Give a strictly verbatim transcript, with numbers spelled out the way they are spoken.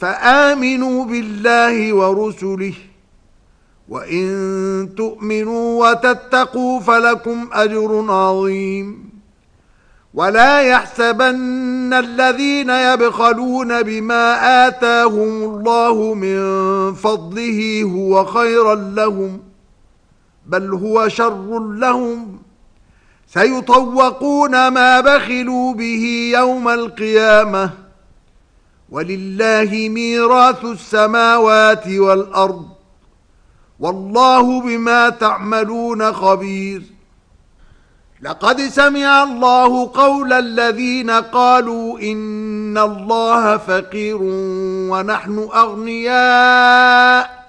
فآمنوا بالله ورسله وإن تؤمنوا وتتقوا فلكم أجر عظيم ولا يحسبن الذين يبخلون بما آتاهم الله من فضله هو خيرا لهم بل هو شر لهم سيطوقون ما بخلوا به يوم القيامة ولله ميراث السماوات والأرض والله بما تعملون خبير. لقد سمع الله قول الذين قالوا إن الله فقير ونحن أغنياء